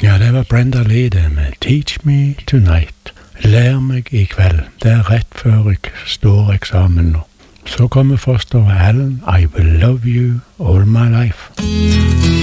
Ja, det var Brenda Lee det med Teach Me Tonight. Lær meg i kveld. Det er rett før jeg står eksamen nå. Så kommer Foster Allen, I Will Love You All My Life.